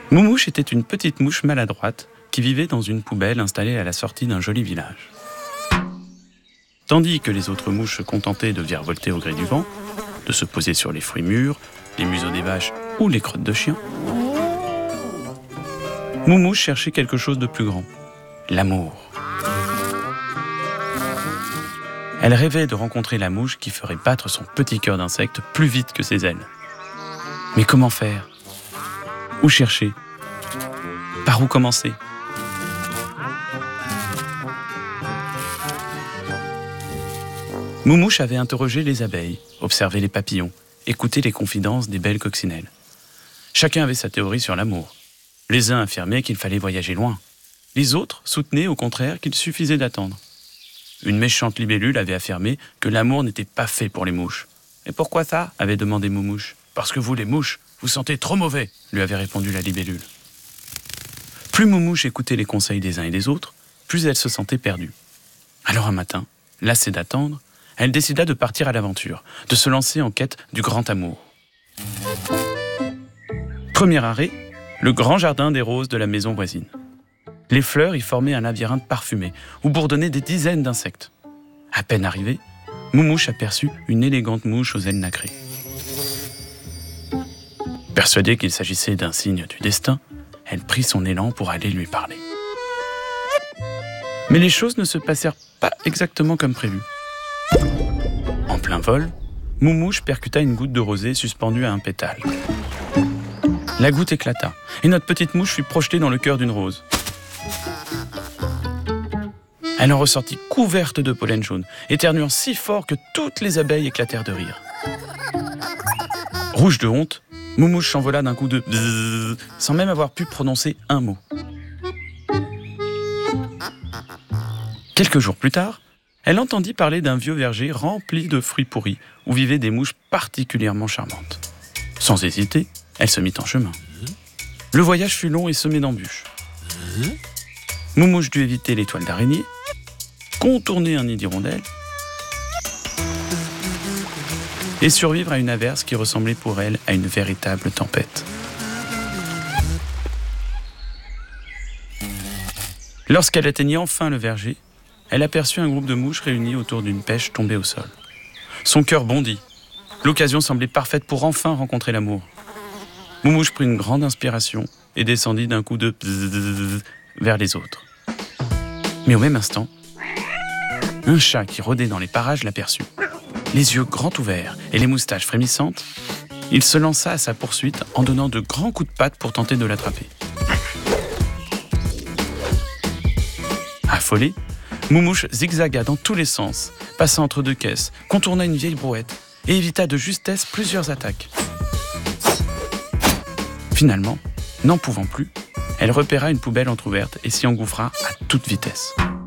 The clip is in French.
Moumouche était une petite mouche maladroite qui vivait dans une poubelle installée à la sortie d'un joli village. Tandis que les autres mouches se contentaient de virevolter au gré du vent, de se poser sur les fruits mûrs, les museaux des vaches ou les crottes de chiens, Moumouche cherchait quelque chose de plus grand, l'amour. Elle rêvait de rencontrer la mouche qui ferait battre son petit cœur d'insecte plus vite que ses ailes. Mais comment faire ? Où chercher ? Par où commencer ? Moumouche avait interrogé les abeilles, observé les papillons, écouté les confidences des belles coccinelles. Chacun avait sa théorie sur l'amour. Les uns affirmaient qu'il fallait voyager loin. Les autres soutenaient au contraire qu'il suffisait d'attendre. Une méchante libellule avait affirmé que l'amour n'était pas fait pour les mouches. « Et pourquoi ça ?» avait demandé Moumouche. « Parce que vous, les mouches, vous sentez trop mauvais !» lui avait répondu la libellule. Plus Moumouche écoutait les conseils des uns et des autres, plus elle se sentait perdue. Alors un matin, lassée d'attendre, elle décida de partir à l'aventure, de se lancer en quête du grand amour. Premier arrêt, le grand jardin des roses de la maison voisine. Les fleurs y formaient un labyrinthe parfumé, où bourdonnaient des dizaines d'insectes. À peine arrivée, Moumouche aperçut une élégante mouche aux ailes nacrées. Persuadée qu'il s'agissait d'un signe du destin, elle prit son élan pour aller lui parler. Mais les choses ne se passèrent pas exactement comme prévu. En plein vol, Moumouche percuta une goutte de rosée suspendue à un pétale. La goutte éclata, et notre petite mouche fut projetée dans le cœur d'une rose. Elle en ressortit couverte de pollen jaune, éternuant si fort que toutes les abeilles éclatèrent de rire. Rouge de honte, Moumouche s'envola d'un coup de bzzz, sans même avoir pu prononcer un mot. Quelques jours plus tard, elle entendit parler d'un vieux verger rempli de fruits pourris, où vivaient des mouches particulièrement charmantes. Sans hésiter, elle se mit en chemin. Le voyage fut long et semé d'embûches. Moumouche dut éviter les toiles d'araignée, contourner un nid d'hirondelles et survivre à une averse qui ressemblait pour elle à une véritable tempête. Lorsqu'elle atteignit enfin le verger, elle aperçut un groupe de mouches réunies autour d'une pêche tombée au sol. Son cœur bondit. L'occasion semblait parfaite pour enfin rencontrer l'amour. Moumouche prit une grande inspiration et descendit d'un coup de bzzz vers les autres. Mais au même instant, un chat qui rôdait dans les parages l'aperçut. Les yeux grands ouverts et les moustaches frémissantes, il se lança à sa poursuite en donnant de grands coups de patte pour tenter de l'attraper. Affolée, Moumouche zigzaga dans tous les sens, passa entre deux caisses, contourna une vieille brouette et évita de justesse plusieurs attaques. Finalement, n'en pouvant plus, elle repéra une poubelle entrouverte et s'y engouffra à toute vitesse.